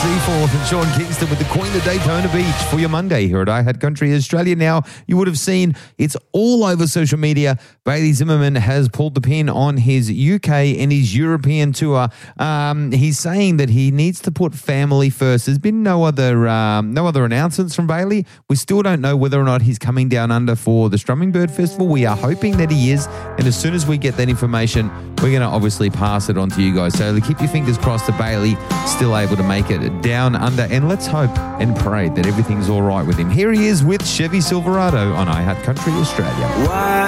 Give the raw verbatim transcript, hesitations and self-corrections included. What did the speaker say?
Seaforth and Sean Kingston with the Queen of Daytona Beach for your Monday here at iHeart Country Australia. Now, you would have seen it's all over social media. Bailey Zimmerman has pulled the pin on his U K and his European tour. Um, he's saying that he needs to put family first. There's been no other um, no other announcements from Bailey. We still don't know whether or not he's coming down under for the Strumming Bird Festival. We are hoping that he is, and as soon as we get that information, we're going to obviously pass it on to you guys. So keep your fingers crossed that Bailey still able to make it down under, and let's hope and pray that everything's all right with him. Here he is with Chevy Silverado on iHeart Country Australia. Why?